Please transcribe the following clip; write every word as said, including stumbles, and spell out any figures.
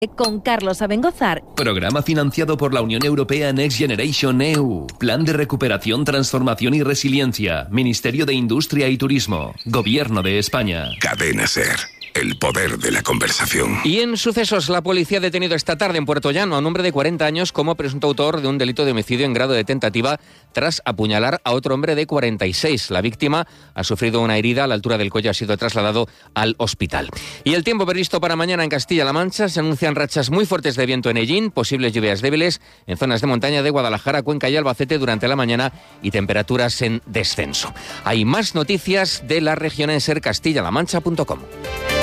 Con Carlos Abengozar. Programa financiado por la Unión Europea Next Generation E U. Plan de recuperación, transformación y resiliencia. Ministerio de Industria y Turismo. Gobierno de España. Cadena SER. El poder de la conversación. Y en sucesos, la policía ha detenido esta tarde en Puerto Llano a un hombre de cuarenta años como presunto autor de un delito de homicidio en grado de tentativa tras apuñalar a otro hombre de cuarenta y seis. La víctima ha sufrido una herida a la altura del cuello, ha sido trasladado al hospital. Y el tiempo previsto para mañana en Castilla-La Mancha: se anuncian rachas muy fuertes de viento en Hellín, posibles lluvias débiles en zonas de montaña de Guadalajara, Cuenca y Albacete durante la mañana y temperaturas en descenso. Hay más noticias de la región en ser castilla la mancha punto com.